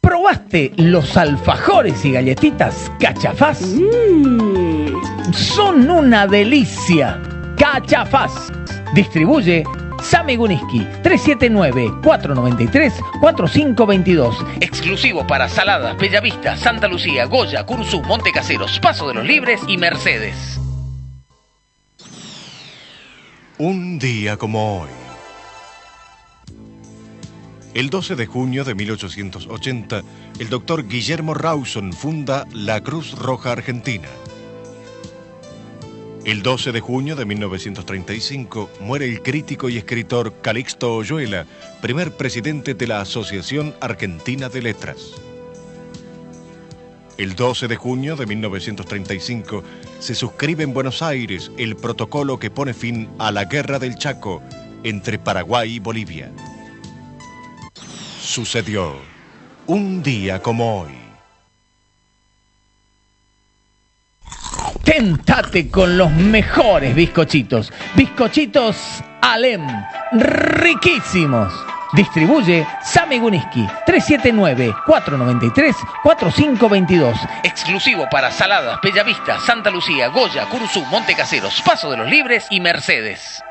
¿Probaste los alfajores y galletitas Cachafaz? Son una delicia. Cachafaz. Distribuye Sami Guniski, 379-493-4522. Exclusivo para Saladas, Bellavista, Santa Lucía, Goya, Curzú, Montecaseros, Paso de los Libres y Mercedes. Un día como hoy. El 12 de junio de 1880, el doctor Guillermo Rawson funda la Cruz Roja Argentina. El 12 de junio de 1935 muere el crítico y escritor Calixto Oyuela, primer presidente de la Asociación Argentina de Letras. El 12 de junio de 1935 se suscribe en Buenos Aires el protocolo que pone fin a la Guerra del Chaco entre Paraguay y Bolivia. Sucedió un día como hoy. Tentate con los mejores bizcochitos. Bizcochitos Alem. Riquísimos. Distribuye Sami Guniski, 379-493-4522. Exclusivo para Saladas, Bellavista, Santa Lucía, Goya, Curzú, Montecaseros, Paso de los Libres y Mercedes.